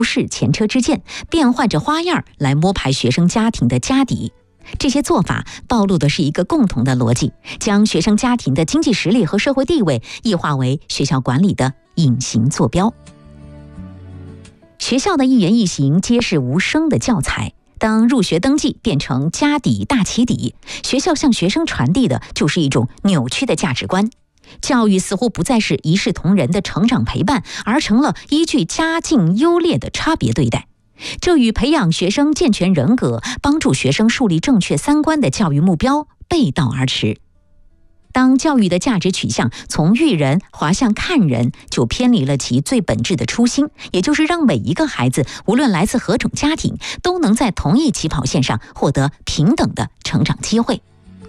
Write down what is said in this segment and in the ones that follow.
视前车之鉴，变换着花样来摸排学生家庭的家底。这些做法暴露的是一个共同的逻辑，将学生家庭的经济实力和社会地位异化为学校管理的隐形坐标。学校的一言一行皆是无声的教材，当入学登记变成家底大起底，学校向学生传递的就是一种扭曲的价值观。教育似乎不再是一视同仁的成长陪伴，而成了依据家境优劣的差别对待。这与培养学生健全人格、帮助学生树立正确三观的教育目标背道而驰。当教育的价值取向从育人滑向看人，就偏离了其最本质的初心，也就是让每一个孩子无论来自何种家庭，都能在同一起跑线上获得平等的成长机会。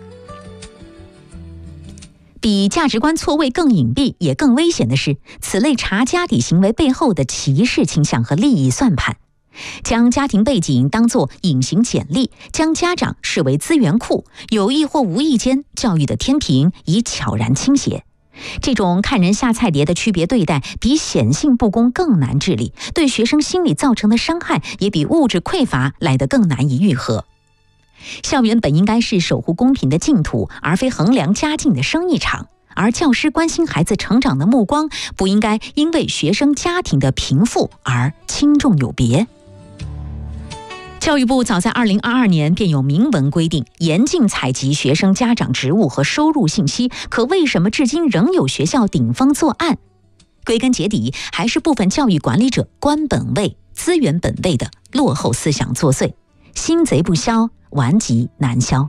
比价值观错位更隐蔽也更危险的是，此类查家底行为背后的歧视倾向和利益算盘。将家庭背景当作隐形简历，将家长视为资源库，有意或无意间，教育的天平已悄然倾斜。这种看人下菜碟的区别对待，比显性不公更难治理，对学生心理造成的伤害也比物质匮乏来得更难以愈合。校园本应该是守护公平的净土，而非衡量家境的生意场。而教师关心孩子成长的目光，不应该因为学生家庭的贫富而轻重有别。教育部早在2022年便有明文规定，严禁采集学生家长职务和收入信息，可为什么至今仍有学校顶风作案？归根结底，还是部分教育管理者官本位、资源本位的落后思想作祟。心贼不消，顽疾难消。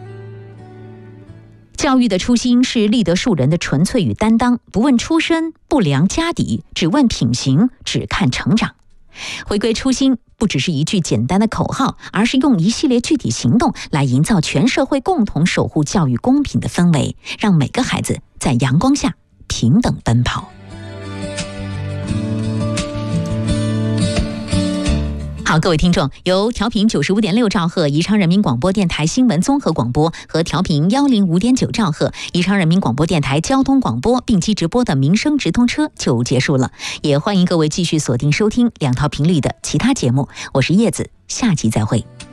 教育的初心是立德树人的纯粹与担当，不问出身，不量家底，只问品行，只看成长。回归初心，不只是一句简单的口号，而是用一系列具体行动来营造全社会共同守护教育公平的氛围，让每个孩子在阳光下平等奔跑。好，各位听众，由调频95.6兆赫宜昌人民广播电台新闻综合广播和调频105.9兆赫宜昌人民广播电台交通广播并机直播的民生直通车就结束了，也欢迎各位继续锁定收听两套频率的其他节目。我是叶子，下集再会。